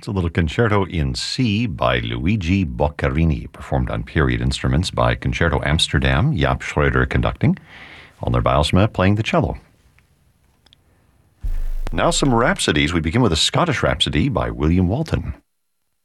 It's a little concerto in C by Luigi Boccherini, performed on period instruments by Concerto Amsterdam, Jaap Schreuder conducting, Olner Bijlsma playing the cello. Now some rhapsodies. We begin with a Scottish rhapsody by William Walton.